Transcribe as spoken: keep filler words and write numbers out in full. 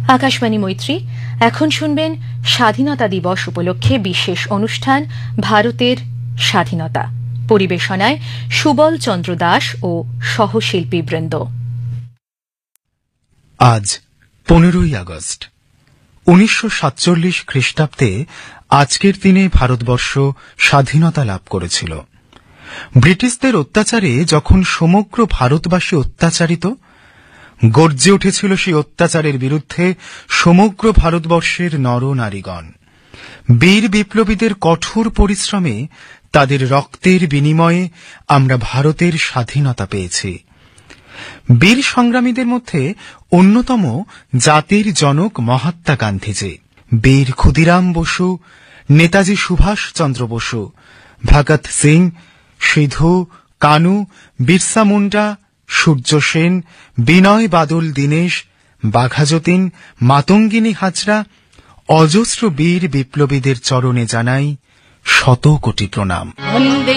আকাশবাণী মৈত্রী। এখন শুনবেন স্বাধীনতা দিবস উপলক্ষে বিশেষ অনুষ্ঠান ভারতের স্বাধীনতা। পরিবেশনায় সুবল চন্দ্র দাস ও সহশিল্পীবৃন্দ। আজ পনেরোই আগস্ট উনিশশো সাতচল্লিশ খ্রিস্টাব্দে আজকের দিনে ভারতবর্ষ স্বাধীনতা লাভ করেছিল। ব্রিটিশদের অত্যাচারে যখন সমগ্র ভারতবাসী অত্যাচারিত, গর্জে উঠেছিল সেই অত্যাচারের বিরুদ্ধে সমগ্র ভারতবর্ষের নরনারীগণ। বীর বিপ্লবীদের কঠোর পরিশ্রমে, তাদের রক্তের বিনিময়ে আমরা ভারতের স্বাধীনতা পেয়েছি। বীর সংগ্রামীদের মধ্যে অন্যতম জাতির জনক মহাত্মা গান্ধীজি, বীর ক্ষুদিরাম বসু, নেতাজি সুভাষ চন্দ্র বসু, ভগৎ সিং, সিধু কানু, বিরসা মুন্ডা, সূর্য সেন, বিনয় বাদল দীনেশ, বাঘা যতীন, মাতঙ্গিনী হাজরা, অজস্র বীর বিপ্লবীদের চরণে জানাই শত কোটি প্রণাম।